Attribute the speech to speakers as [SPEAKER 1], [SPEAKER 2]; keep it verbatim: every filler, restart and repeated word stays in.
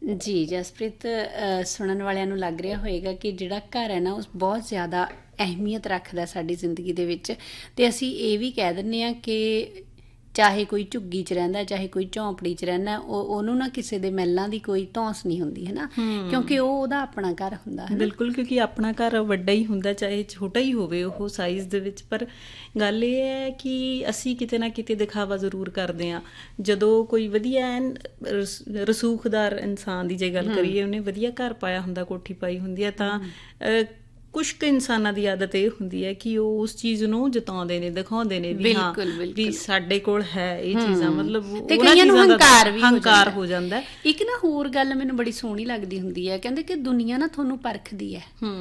[SPEAKER 1] ਜੀ ਜਸਪ੍ਰੀਤ, ਅ, ਸੁਣਨ ਵਾਲਿਆਂ ਨੂੰ ਲੱਗ ਰਿਹਾ ਹੋਏਗਾ ਕਿ ਜਿਹੜਾ ਘਰ ਹੈ ਨਾ ਉਹ ਬਹੁਤ ਜ਼ਿਆਦਾ ਅਹਿਮੀਅਤ ਰੱਖਦਾ ਸਾਡੀ ਜ਼ਿੰਦਗੀ ਦੇ ਵਿੱਚ। ਅਤੇ ਅਸੀਂ ਇਹ ਵੀ ਕਹਿ ਦਿੰਦੇ ਹਾਂ ਕਿ ਚਾਹੇ ਕੋਈ ਝੁੱਗੀ 'ਚ ਰਹਿੰਦਾ, ਚਾਹੇ ਕੋਈ ਝੌਂਪੜੀ 'ਚ ਰਹਿੰਦਾ, ਉਹ ਉਹਨੂੰ ਨਾ ਕਿਸੇ ਦੇ ਮਹਿਲਾਂ ਦੀ ਕੋਈ ਧੌਂਸ ਨਹੀਂ ਹੁੰਦੀ ਹੈ ਨਾ, ਕਿਉਂਕਿ ਉਹ ਉਹਦਾ ਆਪਣਾ ਘਰ ਹੁੰਦਾ ਹੈ।
[SPEAKER 2] ਬਿਲਕੁਲ, ਕਿਉਂਕਿ ਆਪਣਾ ਘਰ ਵੱਡਾ ਹੀ ਹੁੰਦਾ, ਚਾਹੇ ਛੋਟਾ ਹੀ ਹੋਵੇ ਉਹ ਸਾਈਜ਼ ਦੇ ਵਿੱਚ। ਪਰ ਗੱਲ ਇਹ ਹੈ ਕਿ ਅਸੀਂ ਕਿਤੇ ਨਾ ਕਿਤੇ ਦਿਖਾਵਾ ਜ਼ਰੂਰ ਕਰਦੇ ਹਾਂ। ਜਦੋਂ ਕੋਈ ਵਧੀਆ ਐਨ ਰਸ ਰਸੂਖਦਾਰ ਇਨਸਾਨ ਦੀ ਜੇ ਗੱਲ ਕਰੀਏ, ਉਹਨੇ ਵਧੀਆ ਘਰ ਪਾਇਆ ਹੁੰਦਾ, ਕੋਠੀ ਪਾਈ ਹੁੰਦੀ ਹੈ, ਤਾਂ ਕੁਛ ਕੁ ਇਨਸਾਨਾਂ ਦੀ ਆਦਤ ਇਹ ਹੁੰਦੀ ਹੈ ਕਿ ਉਹ ਉਸ ਚੀਜ਼ ਨੂੰ ਜਤਾਉਂਦੇ ਨੇ, ਦਿਖਾਉਂਦੇ ਨੇ ਵੀ ਹਾਂ ਵੀ ਸਾਡੇ ਕੋਲ ਹੈ ਇਹ ਚੀਜ਼ਾਂ। ਮਤਲਬ ਉਹਨਾਂ ਚੀਜ਼ਾਂ ਦਾ ਹੰਕਾਰ ਹੋ ਜਾਂਦਾ।
[SPEAKER 1] ਇੱਕ ਨਾ ਹੋਰ ਗੱਲ ਮੈਨੂੰ ਬੜੀ ਸੋਹਣੀ ਲੱਗਦੀ ਹੁੰਦੀ ਹੈ, ਕਹਿੰਦੇ ਕਿ ਦੁਨੀਆ ਨਾ ਤੁਹਾਨੂੰ ਪਰਖਦੀ ਹੈ।